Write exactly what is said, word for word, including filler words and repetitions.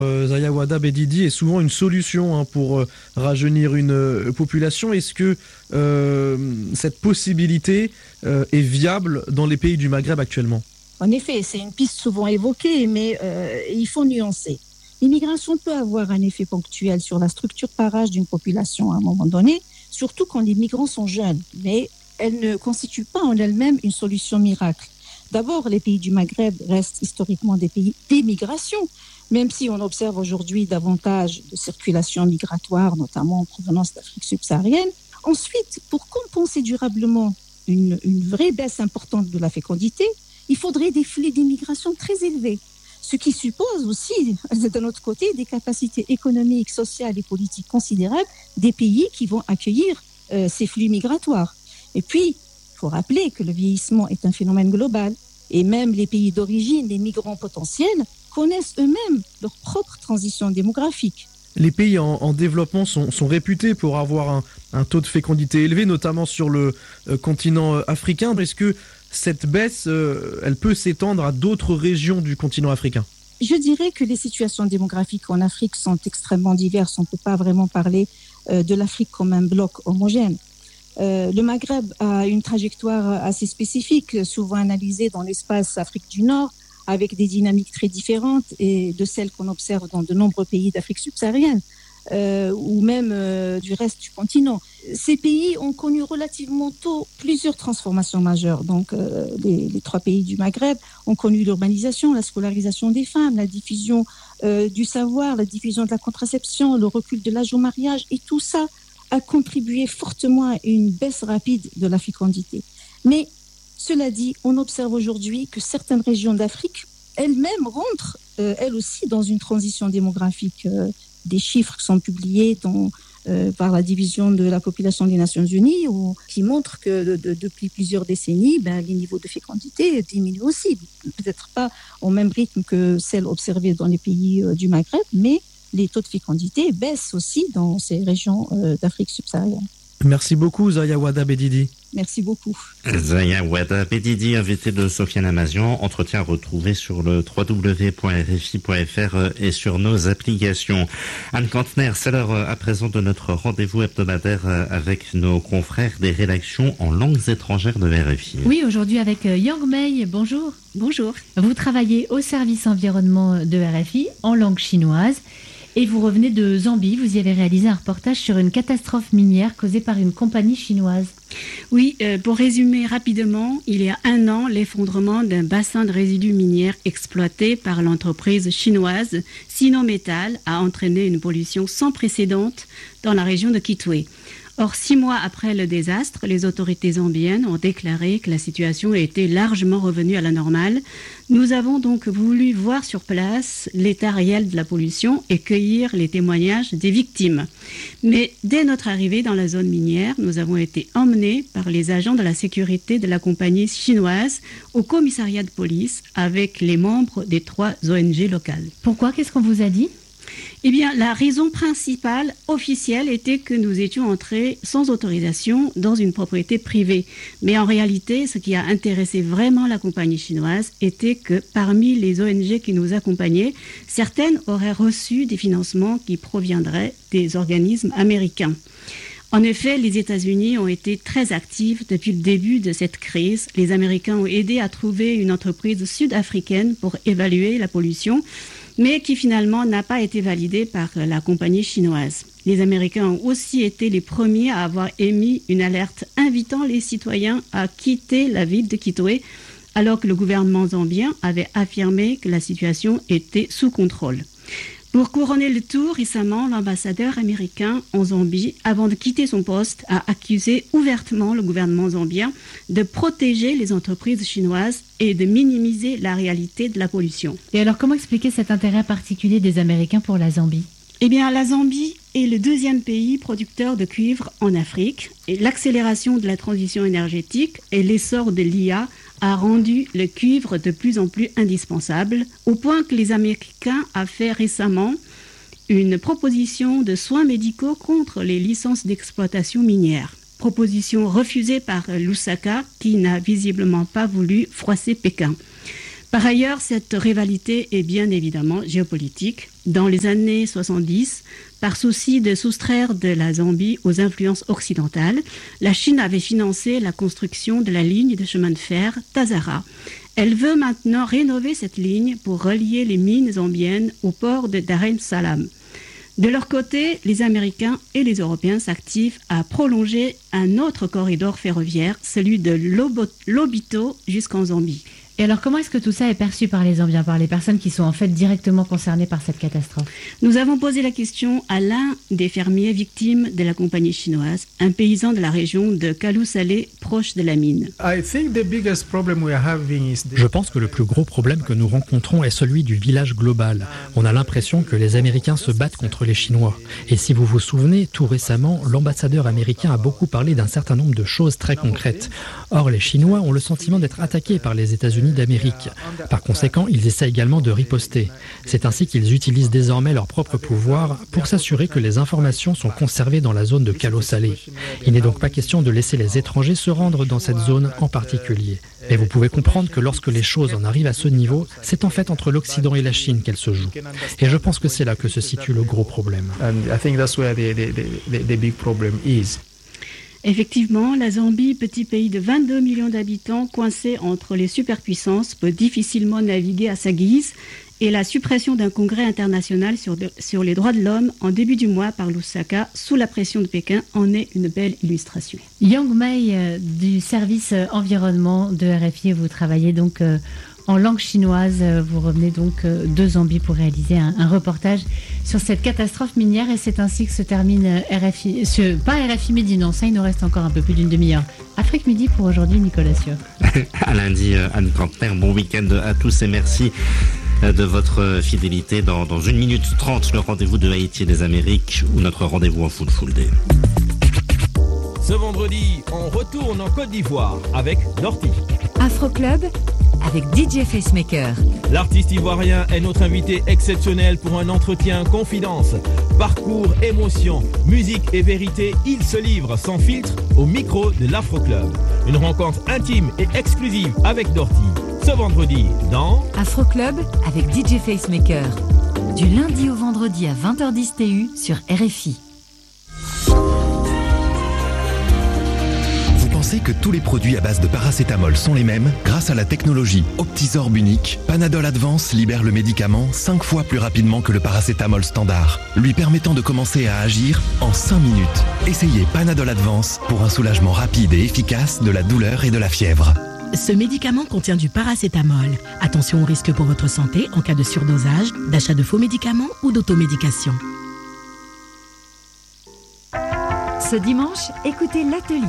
Euh, Zaya Ouada Bedidi est souvent une solution hein, pour euh, rajeunir une euh, population. Est-ce que euh, cette possibilité euh, est viable dans les pays du Maghreb actuellement ? En effet, c'est une piste souvent évoquée, mais euh, il faut nuancer. L'immigration peut avoir un effet ponctuel sur la structure par âge d'une population à un moment donné, surtout quand les migrants sont jeunes, mais elle ne constitue pas en elle-même une solution miracle. D'abord, les pays du Maghreb restent historiquement des pays d'émigration, même si on observe aujourd'hui davantage de circulation migratoire, notamment en provenance d'Afrique subsaharienne. Ensuite, pour compenser durablement une, une vraie baisse importante de la fécondité, il faudrait des flux d'immigration très élevés, ce qui suppose aussi, d'un autre côté, des capacités économiques, sociales et politiques considérables des pays qui vont accueillir euh, ces flux migratoires. Et puis, il faut rappeler que le vieillissement est un phénomène global, et même les pays d'origine, les migrants potentiels, connaissent eux-mêmes leur propre transition démographique. Les pays en, en développement sont, sont réputés pour avoir un, un taux de fécondité élevé, notamment sur le euh, continent euh, africain. Est-ce que cette baisse, euh, elle peut s'étendre à d'autres régions du continent africain ? Je dirais que les situations démographiques en Afrique sont extrêmement diverses. On ne peut pas vraiment parler euh, de l'Afrique comme un bloc homogène. Euh, le Maghreb a une trajectoire assez spécifique, souvent analysée dans l'espace Afrique du Nord, avec des dynamiques très différentes et de celles qu'on observe dans de nombreux pays d'Afrique subsaharienne euh, ou même euh, du reste du continent. Ces pays ont connu relativement tôt plusieurs transformations majeures. Donc, euh, les, les trois pays du Maghreb ont connu l'urbanisation, la scolarisation des femmes, la diffusion euh, du savoir, la diffusion de la contraception, le recul de l'âge au mariage, et tout ça a contribué fortement à une baisse rapide de la fécondité. Mais cela dit, on observe aujourd'hui que certaines régions d'Afrique elles-mêmes rentrent, euh, elles aussi, dans une transition démographique. Euh, des chiffres qui sont publiés dans, euh, par la division de la population des Nations Unies ou, qui montrent que de, de, depuis plusieurs décennies, ben, les niveaux de fécondité diminuent aussi. Peut-être pas au même rythme que celles observées dans les pays euh, du Maghreb, mais les taux de fécondité baissent aussi dans ces régions euh, d'Afrique subsaharienne. Merci beaucoup, Zaya Ouada Bedidi. Merci beaucoup. Zaya Ouada Bedidi, invitée de Sofiane Amazian. Entretien retrouvé sur le w w w point r f i point f r et sur nos applications. Anne Kantner, c'est l'heure à présent de notre rendez-vous hebdomadaire avec nos confrères des rédactions en langues étrangères de R F I. Oui, aujourd'hui avec Yang Mei. Bonjour. Bonjour. Vous travaillez au service environnement de R F I en langue chinoise. Et vous revenez de Zambie, vous y avez réalisé un reportage sur une catastrophe minière causée par une compagnie chinoise. Oui, euh, pour résumer rapidement, il y a un an, l'effondrement d'un bassin de résidus miniers exploité par l'entreprise chinoise Sinometal a entraîné une pollution sans précédent dans la région de Kitwe. Or, six mois après le désastre, les autorités zambiennes ont déclaré que la situation était largement revenue à la normale. Nous avons donc voulu voir sur place l'état réel de la pollution et cueillir les témoignages des victimes. Mais dès notre arrivée dans la zone minière, nous avons été emmenés par les agents de la sécurité de la compagnie chinoise au commissariat de police avec les membres des trois O N G locales. Pourquoi ? Qu'est-ce qu'on vous a dit ? Eh bien, la raison principale officielle était que nous étions entrés sans autorisation dans une propriété privée. Mais en réalité, ce qui a intéressé vraiment la compagnie chinoise était que parmi les O N G qui nous accompagnaient, certaines auraient reçu des financements qui proviendraient des organismes américains. En effet, les États-Unis ont été très actifs depuis le début de cette crise. Les Américains ont aidé à trouver une entreprise sud-africaine pour évaluer la pollution, mais qui finalement n'a pas été validée par la compagnie chinoise. Les Américains ont aussi été les premiers à avoir émis une alerte invitant les citoyens à quitter la ville de Kitwe, alors que le gouvernement zambien avait affirmé que la situation était sous contrôle. Pour couronner le tout, récemment, l'ambassadeur américain en Zambie, avant de quitter son poste, a accusé ouvertement le gouvernement zambien de protéger les entreprises chinoises et de minimiser la réalité de la pollution. Et alors, comment expliquer cet intérêt particulier des Américains pour la Zambie ? Eh bien, la Zambie est le deuxième pays producteur de cuivre en Afrique. Et l'accélération de la transition énergétique et l'essor de l'I A a rendu le cuivre de plus en plus indispensable, au point que les Américains ont fait récemment une proposition de soins médicaux contre les licences d'exploitation minière. Proposition refusée par Lusaka, qui n'a visiblement pas voulu froisser Pékin. Par ailleurs, cette rivalité est bien évidemment géopolitique. Dans les années soixante-dix, par souci de soustraire de la Zambie aux influences occidentales, la Chine avait financé la construction de la ligne de chemin de fer Tazara. Elle veut maintenant rénover cette ligne pour relier les mines zambiennes au port de Dar es Salaam. De leur côté, les Américains et les Européens s'activent à prolonger un autre corridor ferroviaire, celui de Lobo- Lobito jusqu'en Zambie. Et alors, comment est-ce que tout ça est perçu par les Zambiens, par les personnes qui sont en fait directement concernées par cette catastrophe? Nous avons posé la question à l'un des fermiers victimes de la compagnie chinoise, un paysan de la région de Kalou-Salé, proche de la mine. Je pense que le plus gros problème que nous rencontrons est celui du village global. On a l'impression que les Américains se battent contre les Chinois. Et si vous vous souvenez, tout récemment, l'ambassadeur américain a beaucoup parlé d'un certain nombre de choses très concrètes. Or, les Chinois ont le sentiment d'être attaqués par les États-Unis d'Amérique. Par conséquent, ils essaient également de riposter. C'est ainsi qu'ils utilisent désormais leur propre pouvoir pour s'assurer que les informations sont conservées dans la zone de Kalou-Salé. Il n'est donc pas question de laisser les étrangers se rendre dans cette zone en particulier. Mais vous pouvez comprendre que lorsque les choses en arrivent à ce niveau, c'est en fait entre l'Occident et la Chine qu'elles se jouent. Et je pense que c'est là que se situe le gros problème. Effectivement, la Zambie, petit pays de vingt-deux millions d'habitants, coincé entre les superpuissances, peut difficilement naviguer à sa guise. Et la suppression d'un congrès international sur, de, sur les droits de l'homme en début du mois par Lusaka, sous la pression de Pékin, en est une belle illustration. Yang Mei euh, du service euh, environnement de R F I, vous travaillez donc euh, en langue chinoise. Vous revenez donc euh, de Zambie pour réaliser un, un reportage sur cette catastrophe minière. Et c'est ainsi que se termine euh, R F I, ce, pas R F I Midi, non, ça il nous reste encore un peu plus d'une demi-heure. Afrique Midi pour aujourd'hui, Nicolas Sieur. À lundi, Anne Kantner, bon week-end à tous et merci de votre fidélité. Dans, dans une minute trente, le rendez-vous de Haïti et des Amériques ou notre rendez-vous en Full Full Day. Ce vendredi, on retourne en Côte d'Ivoire avec Dorty. Afro Club avec D J Facemaker. L'artiste ivoirien est notre invité exceptionnel pour un entretien confidence. Parcours, émotion, musique et vérité, il se livre sans filtre au micro de l'Afro Club. Une rencontre intime et exclusive avec Dorty. Ce vendredi dans Afro Club avec D J Facemaker. Du lundi au vendredi à vingt heures dix T U sur R F I. Vous pensez que tous les produits à base de paracétamol sont les mêmes? Grâce à la technologie Optizorb unique, Panadol Advance libère le médicament cinq fois plus rapidement que le paracétamol standard, lui permettant de commencer à agir en cinq minutes. Essayez Panadol Advance pour un soulagement rapide et efficace de la douleur et de la fièvre. Ce médicament contient du paracétamol. Attention aux risques pour votre santé en cas de surdosage, d'achat de faux médicaments ou d'automédication. Ce dimanche, écoutez l'atelier